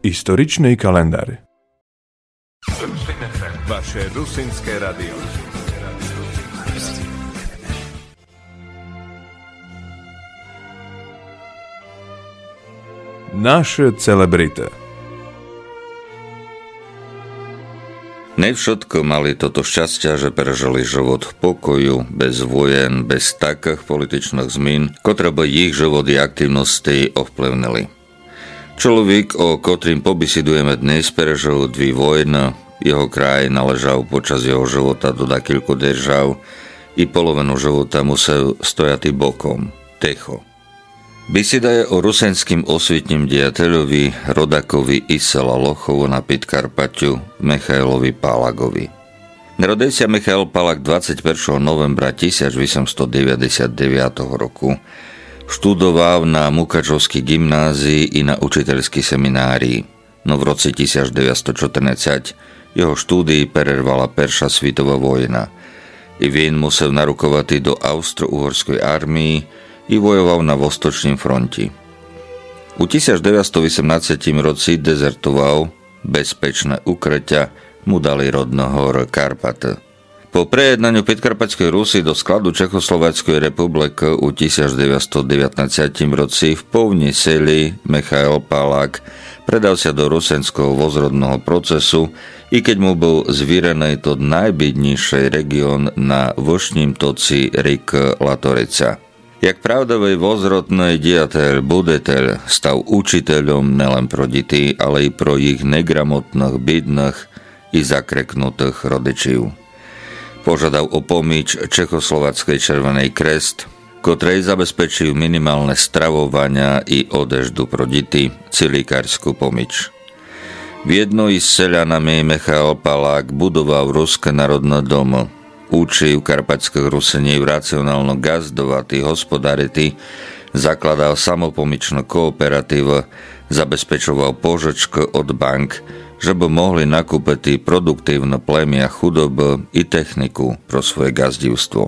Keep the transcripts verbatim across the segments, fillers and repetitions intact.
Историчный календарь. Vaše rusínske radio. Naše celebrity. Nevšetko mali toto šťastia, že prežili život v pokoju, bez vojen, bez takých političných zmien, ktoré by ich život i aktivnosti ovplyvnili. Človek, o ktorým pobisidujeme dnes, prežil dve vojny, jeho kraj naležal počas jeho života do dakilko držav i polovinu života musel stojati bokom, techo. Bisida je o rusenským osvietním diateľovi, rodakovi iz sela Lochovo na Podkarpatiu, Michailovi Palagovi. Narodil sa Michail Palag dvadsiateho prvého novembra tisícosemstodeväťdesiatdeväť roku. Študoval na Mukačovskej gymnázii i na učiteľskej seminárii, no v roce devätnásťstoštrnásť jeho štúdii prervala Perša svitová vojna. I vien musel narukovať do austro-uhorskej armii i vojoval na Vostočním fronti. U devätnásťstoosemnásť roci dezertoval, bezpečné ukrytia mu dali rodno hor Karpaty. Po prejednaniu Podkarpatskej Rusy do skladu Čechoslováckej republiky u devätnásťstodevätnásť roci v povni seli Michail Palag predal sa do rusenského vozrodného procesu, i keď mu bol zvírený to najbydnejší región na vošním toci rik Latorica. Jak pravdový vozrodný diateľ budeteľ stal učiteľom nelen pro deti, ale i pro ich negramotných, bidných i zakreknutých rodičov. Požiadal o pomíč Čechoslováckej Červenej Kresť, ktorej zabezpečil minimálne stravovania i odeždu pro deti, cilikárskú pomíč. V jednoj z seľanami Michail Palag budoval Ruské národné domy, učil karpatských Rusenív racionálno gazdovať i hospodarity, zakladal samopomičnú kooperatívu, zabezpečoval požičky od bank, že by mohli nakúpiť produktívne plemia chudoby i techniku pro svoje gazdivstvo.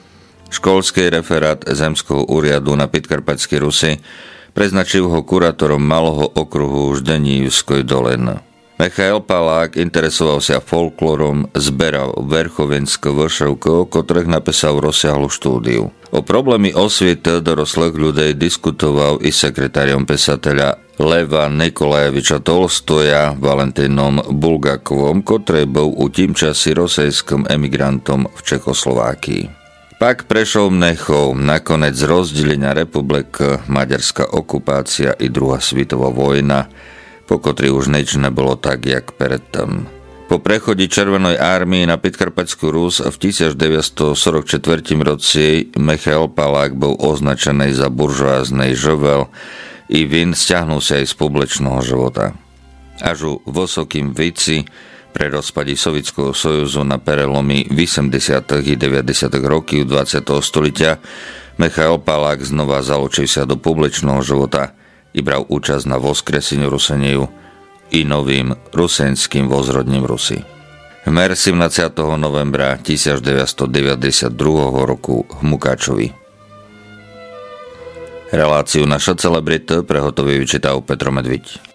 Školský referát Zemského úriadu na Podkarpatskej Rusi preznačil ho kurátorom malého okruhu Ždenívskej doliny. Michail Palag interesoval sa folklorom, zberal verchovenské vršovky, o ktorých napísal rozsiahlu štúdiu. O problémy osviety doroslých ľudí diskutoval i sekretáriom písateľa Leva Nikolajeviča Tolstoja Valentínom Bulgakovom, ktorý bol u tým časi rosejským emigrantom v Čechoslovákii. Pak prešiel Mnechov, nakoniec rozdelenia republiky, maďarská okupácia i druhá svetová vojna, po ktorej už nič nebolo tak, jak predtým. Po prechode Červenej armii na Podkarpatskú Rus v devätnásťstoštyridsaťštyri roci Michail Palag bol označený za buržoázny živel i vin stiahnul sa aj z publičného života. Až u vysokým vici pre rozpadi Sovietskeho sojuzu na prelomi osemdesiatych i deväťdesiatych rokov dvadsiateho storočia Michail Palag znova zaločil sa do publičného života i bral účasť na voskreseniu Rusenív i novým rusenským vozrodním Rusy. Hmer sedemnásteho novembra devätnásťstodeväťdesiatdva roku v Mukačovi. Reláciu Naša celebrita prehotový vyčítal Petro Medviť.